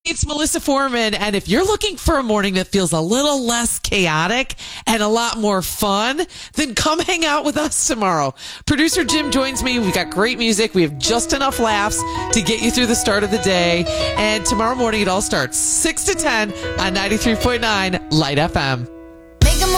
it's Melissa Foreman, and if you're looking for a morning that feels a little less chaotic and a lot more fun, then come hang out with us tomorrow. Producer Jim joins me. We've got great music. We have just enough laughs to get you through the start of the day. And tomorrow morning, it all starts 6 to 10 on 93.9 Light FM.